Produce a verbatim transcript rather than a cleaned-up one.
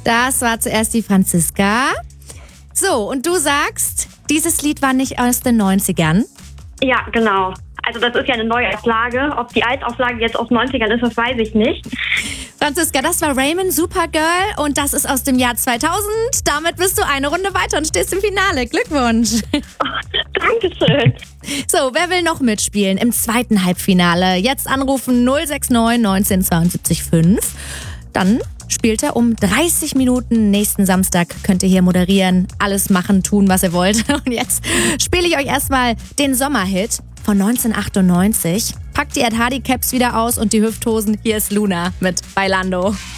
Das war zuerst die Franziska. So, und du sagst, dieses Lied war nicht aus den neunzigern? Ja, genau. Also das ist ja eine Neuauflage. Ob die Altauflage jetzt aus neunzigern ist, das weiß ich nicht. Franziska, das war Raymond, Supergirl, und das ist aus dem Jahr zweitausend. Damit bist du eine Runde weiter und stehst im Finale. Glückwunsch. Oh, Dankeschön. So, wer will noch mitspielen im zweiten Halbfinale? Jetzt anrufen null sechs neun neunzehn zweiundsiebzig fünf. Dann spielt er um dreißig Minuten nächsten Samstag. Könnt ihr hier moderieren, alles machen, tun, was ihr wollt. Und jetzt spiele ich euch erstmal den Sommerhit von neunzehnhundertachtundneunzig. Packt die Ed Hardy Caps wieder aus und die Hüfthosen. Hier ist Luna mit Bailando.